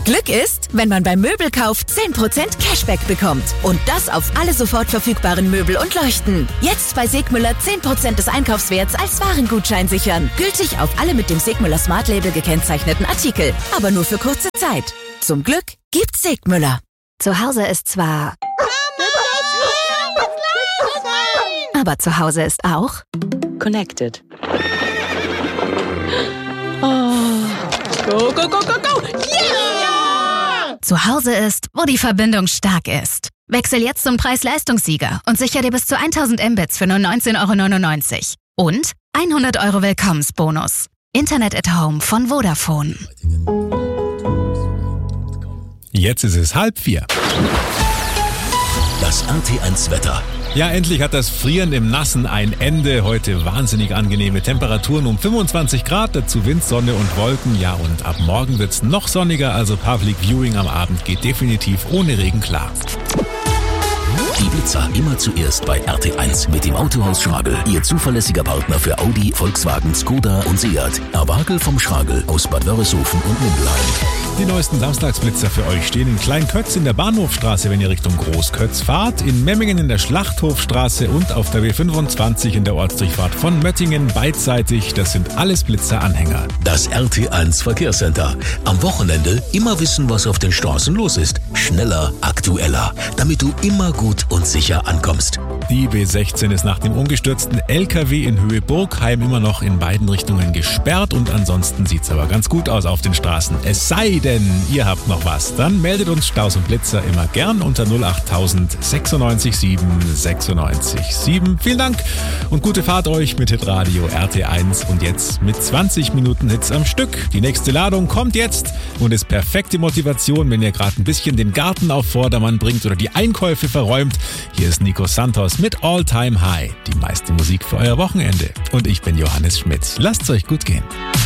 Glück ist, wenn man beim Möbelkauf 10% Cashback bekommt. Und das auf alle sofort verfügbaren Möbel und Leuchten. Jetzt bei Segmüller 10% des Einkaufswerts als Warengutschein sichern. Gültig auf alle mit dem Segmüller Smart Label gekennzeichneten Artikel. Aber nur für kurze Zeit. Zum Glück gibt's Segmüller. Zu Hause ist zwar... Aber zu Hause ist auch... Connected. Oh. Go, go, go, go, go! Yeah! Zu Hause ist, wo die Verbindung stark ist. Wechsel jetzt zum Preis-Leistungssieger und sicher dir bis zu 1000 Mbits für nur 19,99 € und 100 € Willkommensbonus. Internet at Home von Vodafone. Jetzt ist es 3:30. Das RT1-Wetter. Ja, endlich hat das Frieren im Nassen ein Ende. Heute wahnsinnig angenehme Temperaturen um 25 Grad, dazu Wind, Sonne und Wolken. Ja, und ab morgen wird's noch sonniger, also Public Viewing am Abend geht definitiv ohne Regen klar. Die Blitzer immer zuerst bei RT1 mit dem Autohaus Schragel. Ihr zuverlässiger Partner für Audi, Volkswagen, Skoda und Seat. Erwagel vom Schragel aus Bad Wörishofen und Mindelheim. Die neuesten Samstagsblitzer für euch stehen in Kleinkötz in der Bahnhofstraße, wenn ihr Richtung Großkötz fahrt, in Memmingen in der Schlachthofstraße und auf der W25 in der Ortsdurchfahrt von Möttingen beidseitig. Das sind alles Blitzeranhänger. Das RT1 Verkehrscenter. Am Wochenende immer wissen, was auf den Straßen los ist. Schneller, aktueller, damit du immer gut und sicher ankommst. Die B16 ist nach dem umgestürzten LKW in Höhe Burgheim immer noch in beiden Richtungen gesperrt und ansonsten sieht's aber ganz gut aus auf den Straßen. Es sei denn, ihr habt noch was, dann meldet uns Staus und Blitzer immer gern unter 08000 96 7 96 7. Vielen Dank und gute Fahrt euch mit Hitradio RT1 und jetzt mit 20 Minuten Hits am Stück. Die nächste Ladung kommt jetzt und ist perfekte Motivation, wenn ihr gerade ein bisschen den Garten auf Vordermann bringt oder die Einkäufe verräumt. Hier ist Nico Santos mit All Time High, die meiste Musik für euer Wochenende. Und ich bin Johannes Schmidt. Lasst's euch gut gehen.